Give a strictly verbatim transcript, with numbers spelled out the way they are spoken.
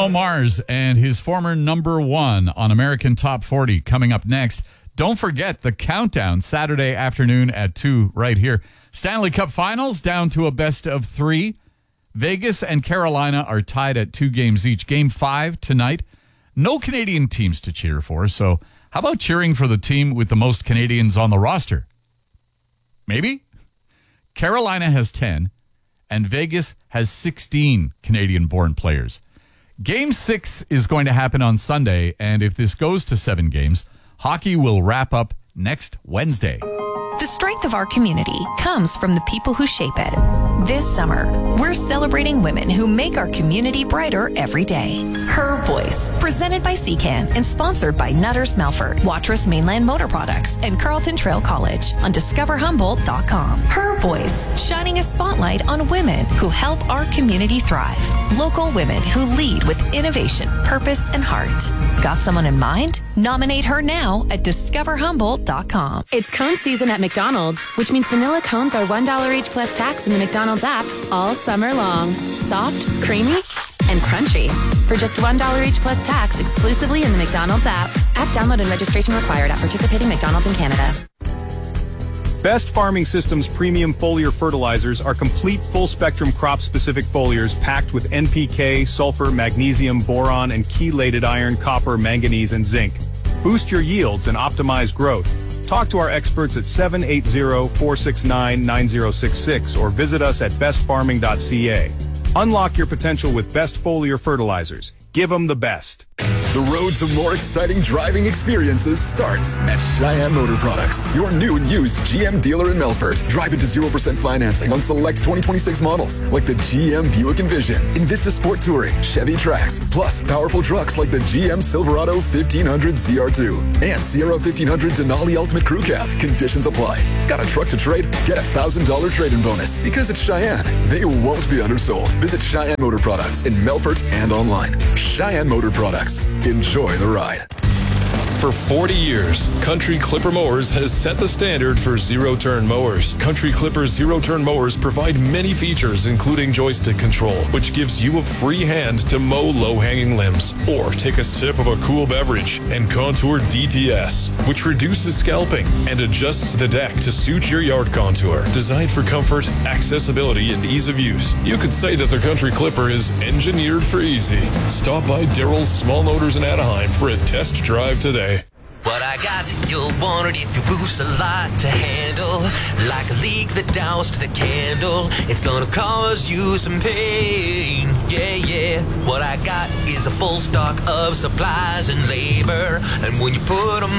Bruno Mars and his former number one on American Top forty coming up next. Don't forget the countdown Saturday afternoon at two right here. Stanley Cup Finals down to a best of three. Vegas and Carolina are tied at two games each. Game five tonight. No Canadian teams to cheer for, so how about cheering for the team with the most Canadians on the roster? Maybe? Carolina has ten, and Vegas has sixteen Canadian-born players. Game six is going to happen on Sunday, and if this goes to seven games, hockey will wrap up next Wednesday. The strength of our community comes from the people who shape it. This summer, we're celebrating women who make our community brighter every day. Her Voice, presented by C C A N and sponsored by Nutters Melford, Watrous Mainland Motor Products, and Carleton Trail College on discover humboldt dot com. Her Voice, shining a spotlight on women who help our community thrive. Local women who lead with innovation, purpose, and heart. Got someone in mind? Nominate her now at discover humboldt dot com. It's cone season at McDonald's, which means vanilla cones are one dollar each plus tax in the McDonald's app all summer long. Soft, creamy, and crunchy. For just one dollar each plus tax exclusively in the McDonald's app. App download and registration required at participating McDonald's in Canada. Best Farming Systems premium foliar fertilizers are complete full-spectrum crop-specific foliars packed with N P K, sulfur, magnesium, boron, and chelated iron, copper, manganese, and zinc. Boost your yields and optimize growth. Talk to our experts at seven eight zero, four six nine, nine zero six six or visit us at best farming dot c a. Unlock your potential with Best Foliar Fertilizers. Give them the best. The road to more exciting driving experiences starts at Cheyenne Motor Products, your new and used G M dealer in Melfort. Drive into zero percent financing on select twenty twenty-six models like the G M Buick Envision, Invista Sport Touring, Chevy Trax, plus powerful trucks like the G M Silverado fifteen hundred Z R two and Sierra fifteen hundred Denali Ultimate Crew Cab. Conditions apply. Got a truck to trade? Get a one thousand dollars trade-in bonus. Because it's Cheyenne, they won't be undersold. Visit Cheyenne Motor Products in Melfort and online. Cheyenne Motor Products. Enjoy the ride. For forty years, Country Clipper Mowers has set the standard for zero-turn mowers. Country Clipper zero-turn mowers provide many features, including joystick control, which gives you a free hand to mow low-hanging limbs. Or take a sip of a cool beverage. And Contour D T S, which reduces scalping and adjusts the deck to suit your yard contour. Designed for comfort, accessibility, and ease of use. You could say that the Country Clipper is engineered for easy. Stop by Daryl's Small Motors in Anaheim for a test drive today. What I got, you'll want it if you boost a lot to handle. Like a leak that doused the candle, it's gonna cause you some pain. Yeah, yeah. What I got is a full stock of supplies and labor, and when you put them